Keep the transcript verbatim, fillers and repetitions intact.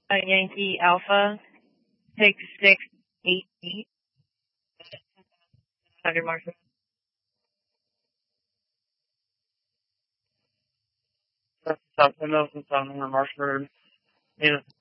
Uh, Yankee Alpha, six six eight eight, under Marshall. That's South Milton, South Marshford. Yeah.